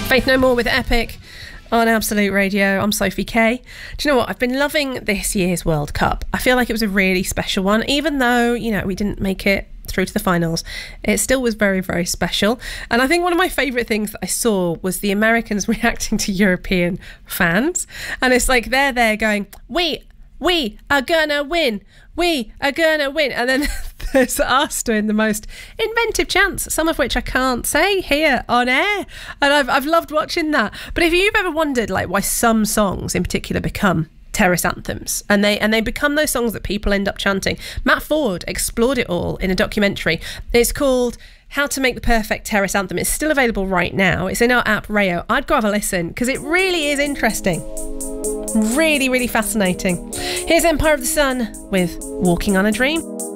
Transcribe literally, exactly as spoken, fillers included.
Faith No More with Epic on Absolute Radio. I'm Sophie Kay. Do you know what? I've been loving this year's World Cup. I feel like it was a really special one, even though, you know, we didn't make it through to the finals. It still was very, very special. And I think one of my favourite things that I saw was the Americans reacting to European fans. And it's like they're there going, we, we are gonna win. We are gonna win. And then there's us doing the most inventive chants, some of which I can't say here on air. And I've I've loved watching that. But if you've ever wondered like why some songs in particular become terrorist anthems and they and they become those songs that people end up chanting, Matt Ford explored it all in a documentary. It's called How to Make the Perfect Terrorist Anthem. It's still available right now. It's in our app Rayo. I'd go have a listen because it really is interesting. Really, really fascinating. Here's Empire of the Sun with Walking on a Dream.